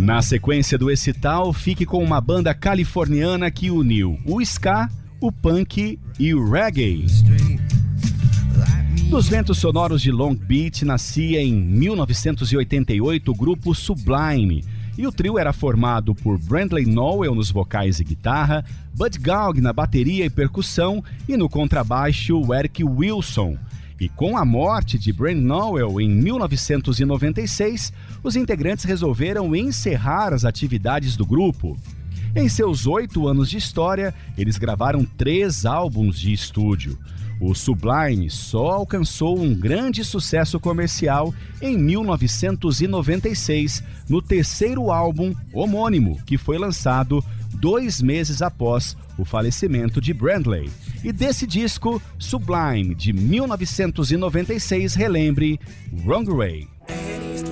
Na sequência do Excital, fique com uma banda californiana que uniu o ska, o punk e o reggae. Dos ventos sonoros de Long Beach nascia em 1988 o grupo Sublime, e o trio era formado por Bradley Nowell nos vocais e guitarra, Bud Galg na bateria e percussão e no contrabaixo o Eric Wilson. E com a morte de Brad Nowell em 1996, os integrantes resolveram encerrar as atividades do grupo. Em seus 8 anos de história, eles gravaram 3 álbuns de estúdio. O Sublime só alcançou um grande sucesso comercial em 1996, no terceiro álbum homônimo, que foi lançado 2 meses após o falecimento de Bradley. E desse disco, Sublime, de 1996, relembre Wrong Way.